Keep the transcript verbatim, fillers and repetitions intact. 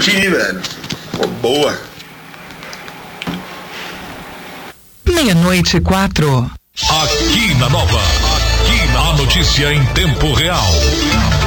curti, velho. Pô, boa. Meia-noite e quatro. Aqui na Nova, aqui na notícia em tempo real.